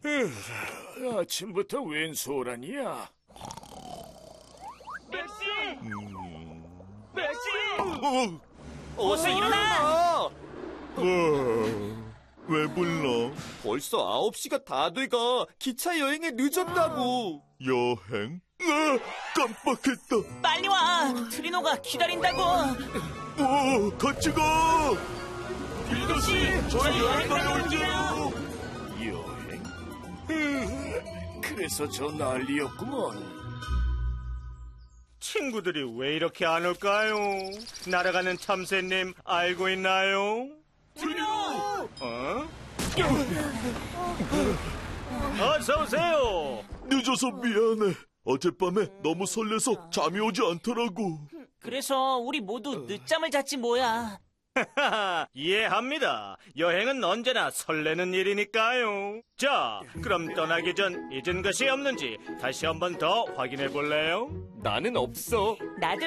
아침부터 웬 소란이야? 맥시! 맥시! 어서 일어나! 왜 불러? 벌써 9시가 다 돼가. 기차 여행에 늦었다고. 여행? 깜빡했다. 빨리 와! 트리노가 기다린다고! 같이 가! 빌더씨, 저희 여행 다녀오죠! 여행? 그래서 저 난리였구먼. 친구들이 왜 이렇게 안 올까요? 날아가는 참새님 알고 있나요? 트리노! 어? 어서 오세요. 늦어서 미안해. 어젯밤에 너무 설레서 잠이 오지 않더라고. 그래서 우리 모두 늦잠을 잤지 뭐야. 이해합니다. 여행은 언제나 설레는 일이니까요. 자, 그럼 떠나기 전 잊은 것이 없는지 다시 한 번 더 확인해 볼래요? 나는 없어. 나도.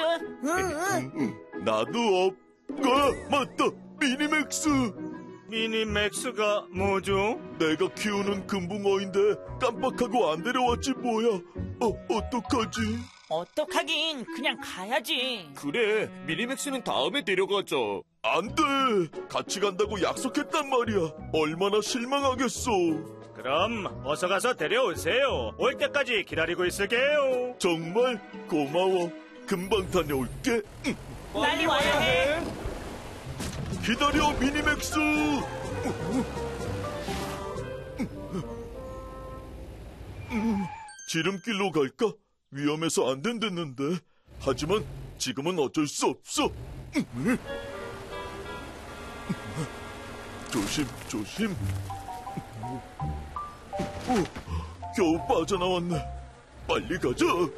나도 맞다. 미니맥스. 미니맥스가 뭐죠? 내가 키우는 금붕어인데 깜빡하고 안 데려왔지 뭐야. 어떡하지? 어떡하긴 그냥 가야지. 그래, 미니맥스는 다음에 데려가자. 안 돼. 같이 간다고 약속했단 말이야. 얼마나 실망하겠어. 그럼 어서 가서 데려오세요. 올 때까지 기다리고 있을게요. 정말 고마워. 금방 다녀올게. 빨리 와야 해. 기다려, 미니맥스. 지름길로 갈까? 위험해서 안 된댔는데. 하지만 지금은 어쩔 수 없어. 조심, 조심. 겨우 빠져나왔네. 빨리 가자.